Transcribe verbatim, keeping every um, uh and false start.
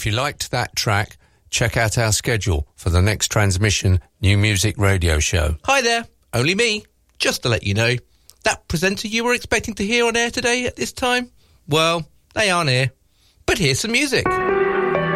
if you liked that track, check out our schedule for the next transmission New Music Radio Show. Hi there, only me. Just to let you know, that presenter you were expecting to hear on air today at this time, well, they aren't here. But here's some music.